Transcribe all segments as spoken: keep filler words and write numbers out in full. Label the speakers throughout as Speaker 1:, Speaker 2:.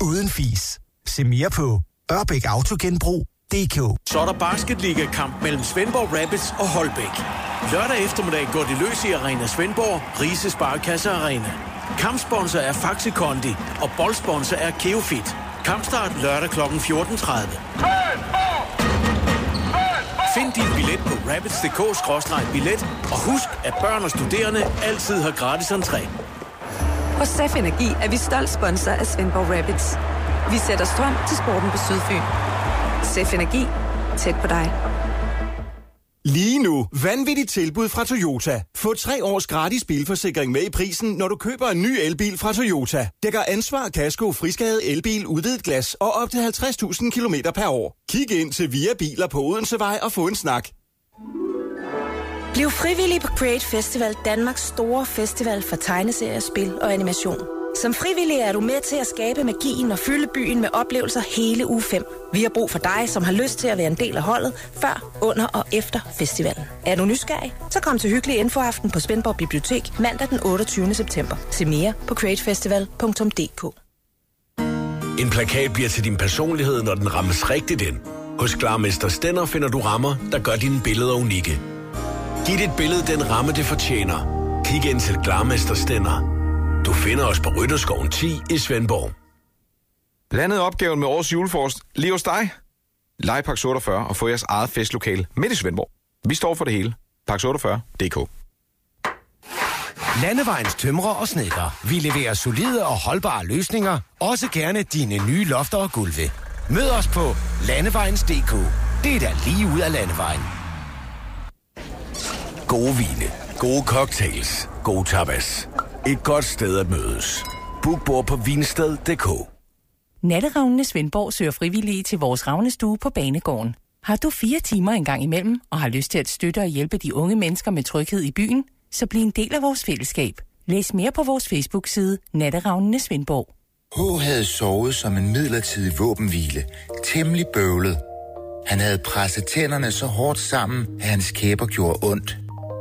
Speaker 1: uden fis. Se mere på ørbæk autogenbrug punktum d k.
Speaker 2: Så er der basketliga-kamp mellem Svendborg Rabbits og Holbæk. Lørdag eftermiddag går det løs i Arena Svendborg, Rise Sparekasse Arena. Kampsponsor er Faxi Kondi, og boldsponsor er Keofit. Kampstart lørdag klokken fjorten tredive. Find din billet på rabbits punktum d k skråstreg billet, og husk, at børn og studerende altid har gratis entré.
Speaker 3: Hos S A F Energi er vi stolt sponsor af Svendborg Rabbits. Vi sætter strøm til sporten på Sydfyn. S A F Energi. Tæt på dig.
Speaker 4: Lige nu, vanvittigt tilbud fra Toyota. Få tre års gratis bilforsikring med i prisen, når du køber en ny elbil fra Toyota. Dækker ansvar, kasko, friskade, elbil, udvidet glas og op til halvtreds tusind kilometer per år. Kig ind til Via Biler på Odensevej og få en snak.
Speaker 5: Bliv frivillig på Create Festival, Danmarks store festival for tegneserier, spil og animation. Som frivillig er du med til at skabe magien og fylde byen med oplevelser hele uge fem. Vi har brug for dig, som har lyst til at være en del af holdet, før, under og efter festivalen. Er du nysgerrig? Så kom til hyggelig infoaften på Svendborg Bibliotek mandag den otteogtyvende september. Se mere på createfestival punktum d k.
Speaker 2: En plakat bliver til din personlighed, når den rammes rigtigt ind. Hos Klarmester Stænder finder du rammer, der gør dine billeder unikke. Giv dit billede den ramme, det fortjener. Kig ind til Klarmester Stænder. Du finder os på Rytterskoven ti i Svendborg.
Speaker 6: Landet opgaven med årets julefrokost lige hos dig. Lej Pax otteogfyrre og få jeres eget festlokale midt i Svendborg. Vi står for det hele. Pax otteogfyrre punktum d k.
Speaker 7: Landevejens tømrer og snedker. Vi leverer solide og holdbare løsninger. Også gerne dine nye lofter og gulve. Mød os på landevejens punktum d k. Det er da lige ud af landevejen.
Speaker 2: Gode vine, gode cocktails, gode tapas. Et godt sted at mødes. Book bord på vinsted punktum d k.
Speaker 8: Natteravnene Svendborg søger frivillige til vores ravnestue på Banegården. Har du fire timer en gang imellem, og har lyst til at støtte og hjælpe de unge mennesker med tryghed i byen, så bliv en del af vores fællesskab. Læs mere på vores Facebook-side Natteravnene Svendborg.
Speaker 9: H havde sovet som en midlertidig våbenhvile. Temmelig bøvlet. Han havde presset tænderne så hårdt sammen, at hans kæber gjorde ondt.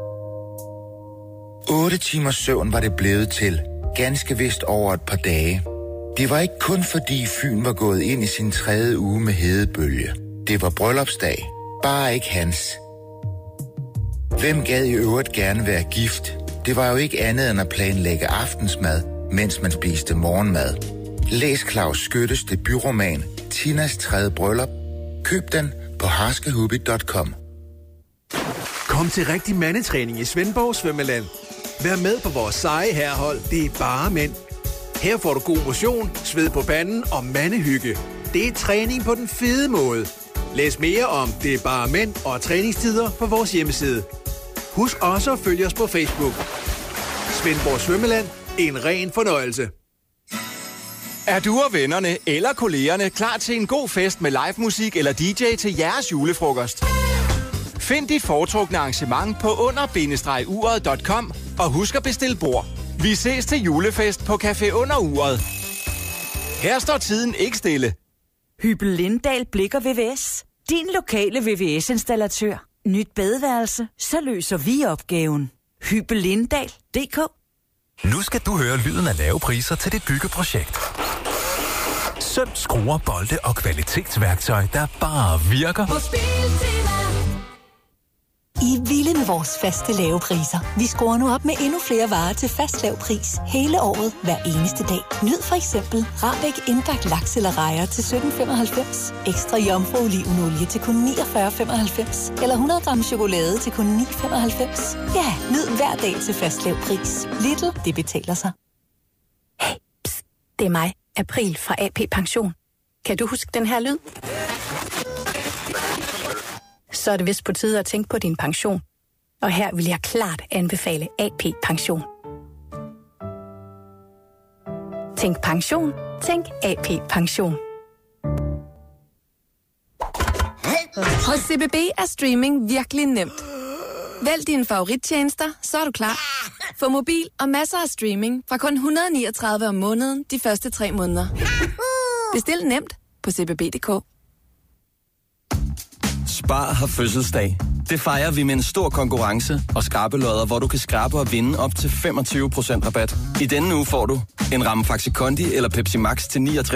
Speaker 9: Otte timers søvn var det blevet til, ganske vist over et par dage. Det var ikke kun fordi Fyn var gået ind i sin tredje uge med hedebølge. Det var bryllupsdag, bare ikke hans. Hvem gad i øvrigt gerne være gift? Det var jo ikke andet end at planlægge aftensmad, mens man spiste morgenmad. Læs Claus Skyttes debutroman Tinas tredje bryllup. Køb den på harskehubi punktum com.
Speaker 10: Kom til rigtig mandetræning i Svendborg Svømmeland. Vær med på vores seje herhold, det er bare mænd. Her får du god motion, sved på panden og mandehygge. Det er træning på den fede måde. Læs mere om det er bare mænd og træningstider på vores hjemmeside. Husk også at følge os på Facebook. Svendborg Svømmeland, en ren fornøjelse.
Speaker 4: Er du og vennerne eller kollegerne klar til en god fest med live musik eller D J til jeres julefrokost? Find dit foretrukne arrangement på under bindestreg uret punktum com og husk at bestille bord. Vi ses til julefest på Café Under Uret. Her står tiden ikke stille.
Speaker 11: Hybel Lindahl Blikker V V S. Din lokale V V S-installatør. Nyt badeværelse, så løser vi opgaven. Hybel Lindahl punktum d k.
Speaker 12: Nu skal du høre lyden af lave priser til dit byggeprojekt. Søm, skruer, bolde og kvalitetsværktøj, der bare virker.
Speaker 13: I er vilde med vores faste lave priser. Vi skruer nu op med endnu flere varer til fast lav pris. Hele året, hver eneste dag. Nyd for eksempel Rahbæk indbagt laks eller rejer til sytten femoghalvfems. Ekstra jomfru olivenolie til kun niogfyrre femoghalvfems. Eller hundrede gram chokolade til kun ni femoghalvfems. Ja, nyd hver dag til fast lav pris. Lidl, det betaler sig.
Speaker 14: Hey, pst, det er mig, April fra A P Pension. Kan du huske den her lyd? Så er det vist på tide at tænke på din pension. Og her vil jeg klart anbefale A P Pension. Tænk pension. Tænk A P Pension.
Speaker 15: Hos C B B er streaming virkelig nemt. Vælg dine favorittjenester, så er du klar. Få mobil og masser af streaming fra kun et hundrede og niogtredive om måneden de første tre måneder. Bestil nemt på c b b punktum d k.
Speaker 16: Spar har fødselsdag. Det fejrer vi med en stor konkurrence og skrabelodder, hvor du kan skrabe og vinde op til femogtyve procent rabat. I denne uge får du en ramme Faxi Kondi eller Pepsi Max til niogtres